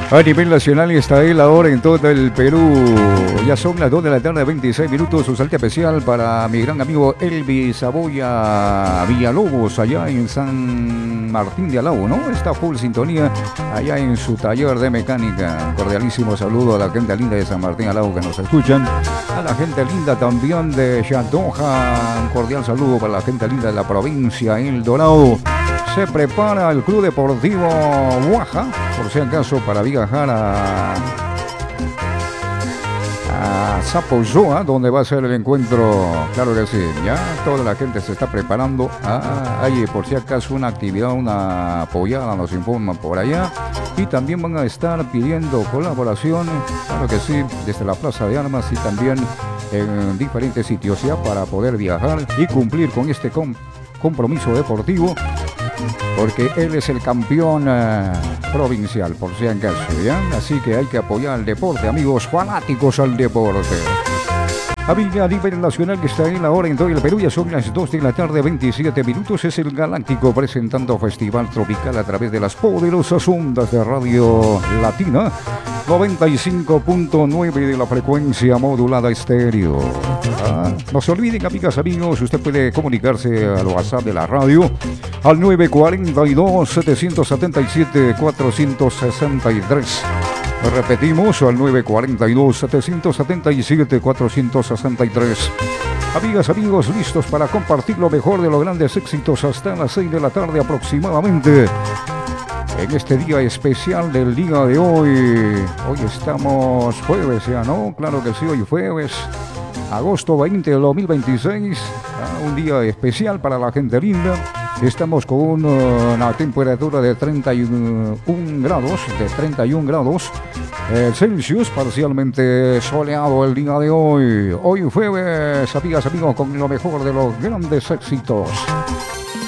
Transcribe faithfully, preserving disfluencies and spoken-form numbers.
A nivel nacional está él ahora en todo el Perú. Ya son las dos de la tarde, veintiséis minutos. Un saludo especial para mi gran amigo Elvis Saboya Villalobos, allá en San Martín de Alabo, ¿no? Está full sintonía allá en su taller de mecánica. Un cordialísimo saludo a la gente linda de San Martín de Alabo que nos escuchan. A la gente linda también de Chantoja. Un cordial saludo para la gente linda de la provincia El Dorado. Se prepara el Club Deportivo Huaja, por si acaso, para viajar a, a Sapoyoa, donde va a ser el encuentro. Claro que sí, ya toda la gente se está preparando. Ah, hay por si acaso una actividad, una apoyada, nos informan por allá. Y también van a estar pidiendo colaboración, claro que sí, desde la Plaza de Armas y también en diferentes sitios ya para poder viajar y cumplir con este com- compromiso deportivo. Porque él es el campeón uh, provincial, por si acaso, ¿ya? Así que hay que apoyar al deporte, amigos fanáticos al deporte. Amiga a nivel nacional que está en la hora en todo el Perú, ya son las dos de la tarde, veintisiete minutos. Es el Galáctico presentando Festival Tropical a través de las poderosas ondas de Radio Latina. noventa y cinco punto nueve de la frecuencia modulada estéreo. Ah, no se olviden, amigas, amigos, usted puede comunicarse al WhatsApp de la radio al nueve cuatro dos, siete siete siete, cuatro seis tres. Repetimos al nueve cuatro dos, siete siete siete, cuatro seis tres. Amigas, amigos, listos para compartir lo mejor de los grandes éxitos hasta las seis de la tarde aproximadamente. En este día especial del día de hoy. Hoy estamos jueves ya, ¿no? Claro que sí, hoy jueves, agosto veinte del dos mil veintiséis. Ah, un día especial para la gente linda. Estamos con una temperatura de treinta y uno grados, de treinta y uno grados eh, Celsius, parcialmente soleado el día de hoy. Hoy jueves, amigas, amigos, con lo mejor de los grandes éxitos.